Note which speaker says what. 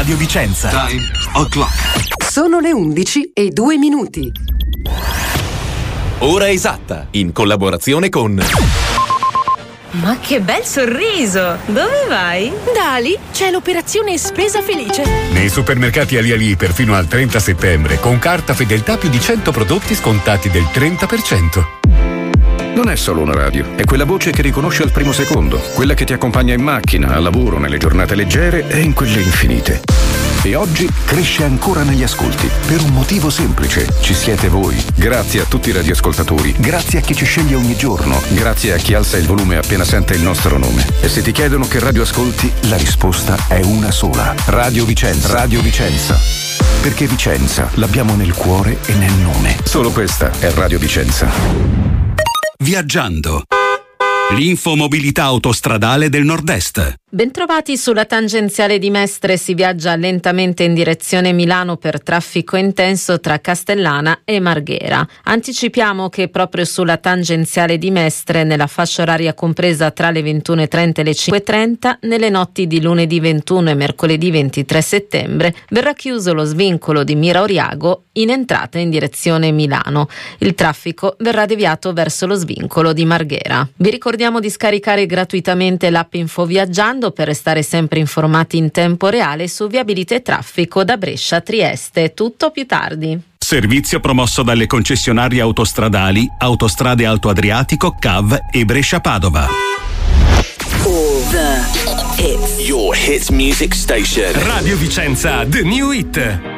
Speaker 1: Radio Vicenza.
Speaker 2: Time o'clock.
Speaker 3: Sono le 11:02.
Speaker 1: Ora esatta, in collaborazione con...
Speaker 4: Ma che bel sorriso! Dove vai?
Speaker 5: Da Ali c'è l'operazione Spesa Felice.
Speaker 6: Nei supermercati Ali perfino al 30 settembre, con carta fedeltà più di 100 prodotti scontati del 30%.
Speaker 7: Non è solo una radio, è quella voce che riconosce al primo secondo, quella che ti accompagna in macchina, al lavoro, nelle giornate leggere e in quelle infinite. E oggi cresce ancora negli ascolti, per un motivo semplice: ci siete voi. Grazie a tutti i radioascoltatori, grazie a chi ci sceglie ogni giorno, grazie a chi alza il volume appena sente il nostro nome. E se ti chiedono che radio ascolti, la risposta è una sola: Radio Vicenza. Radio Vicenza. Perché Vicenza l'abbiamo nel cuore e nel nome. Solo questa è Radio Vicenza.
Speaker 8: Viaggiando. L'infomobilità autostradale del Nord-Est.
Speaker 9: Bentrovati sulla tangenziale di Mestre, si viaggia lentamente in direzione Milano per traffico intenso tra Castellana e Marghera. Anticipiamo che proprio sulla tangenziale di Mestre, nella fascia oraria compresa tra le 21:30 e le 5:30, nelle notti di lunedì 21 e mercoledì 23 settembre, verrà chiuso lo svincolo di Mira Oriago in entrata in direzione Milano. Il traffico verrà deviato verso lo svincolo di Marghera. Vi ricordiamo di scaricare gratuitamente l'app Info Viaggiando per restare sempre informati in tempo reale su viabilità e traffico da Brescia a Trieste. Tutto più tardi.
Speaker 8: Servizio promosso dalle concessionarie autostradali Autostrade Alto Adriatico, CAV e Brescia Padova.
Speaker 10: All the hits. Your hits music station.
Speaker 11: Radio Vicenza, The New Hit.